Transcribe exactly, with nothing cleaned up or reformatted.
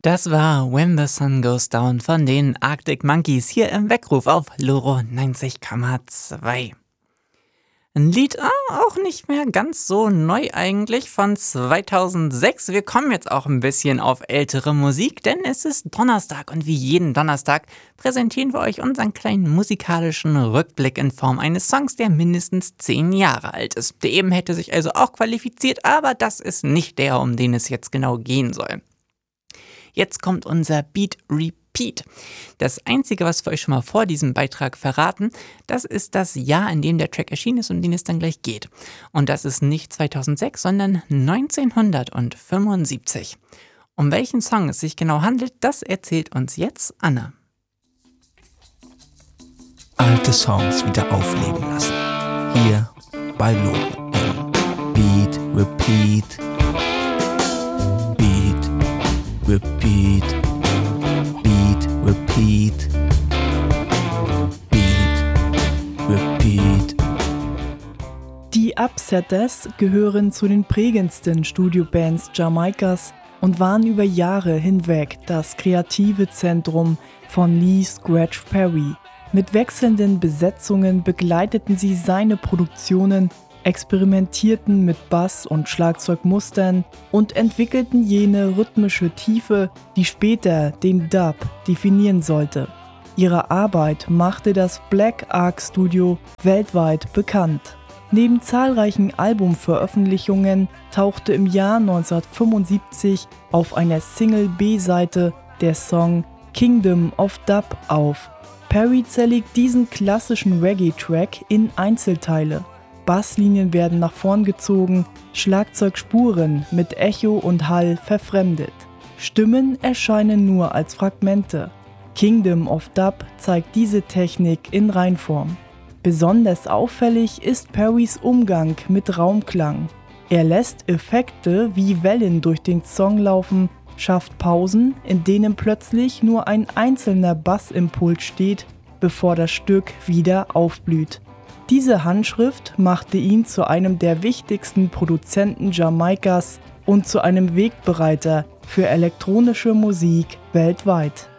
Das war When the Sun Goes Down von den Arctic Monkeys hier im Weckruf auf Loro neunzig Komma zwei. Ein Lied ah, auch nicht mehr ganz so neu eigentlich von zweitausendsechs. Wir kommen jetzt auch ein bisschen auf ältere Musik, denn es ist Donnerstag und wie jeden Donnerstag präsentieren wir euch unseren kleinen musikalischen Rückblick in Form eines Songs, der mindestens zehn Jahre alt ist. Der eben hätte sich also auch qualifiziert, aber das ist nicht der, um den es jetzt genau gehen soll. Jetzt kommt unser Beat Repeat. Das Einzige, was wir euch schon mal vor diesem Beitrag verraten, das ist das Jahr, in dem der Track erschienen ist, um den es dann gleich geht. Und das ist nicht zweitausendsechs, sondern neunzehnhundertfünfundsiebzig. Um welchen Song es sich genau handelt, das erzählt uns jetzt Anna. Alte Songs wieder aufleben lassen. Hier bei Loro im Beat Repeat. Repeat, Beat, Repeat, Beat, Repeat. Die Upsetters gehören zu den prägendsten Studiobands Jamaikas und waren über Jahre hinweg das kreative Zentrum von Lee Scratch Perry. Mit wechselnden Besetzungen begleiteten sie seine Produktionen, experimentierten mit Bass- und Schlagzeugmustern und entwickelten jene rhythmische Tiefe, die später den Dub definieren sollte. Ihre Arbeit machte das Black Ark Studio weltweit bekannt. Neben zahlreichen Albumveröffentlichungen tauchte im Jahr neunzehnhundertfünfundsiebzig auf einer Single-B-Seite der Song Kingdom of Dub auf. Perry zerlegt diesen klassischen Reggae-Track in Einzelteile. Basslinien werden nach vorn gezogen, Schlagzeugspuren mit Echo und Hall verfremdet. Stimmen erscheinen nur als Fragmente. Kingdom of Dub zeigt diese Technik in Reinform. Besonders auffällig ist Perrys Umgang mit Raumklang. Er lässt Effekte wie Wellen durch den Song laufen, schafft Pausen, in denen plötzlich nur ein einzelner Bassimpuls steht, bevor das Stück wieder aufblüht. Diese Handschrift machte ihn zu einem der wichtigsten Produzenten Jamaikas und zu einem Wegbereiter für elektronische Musik weltweit.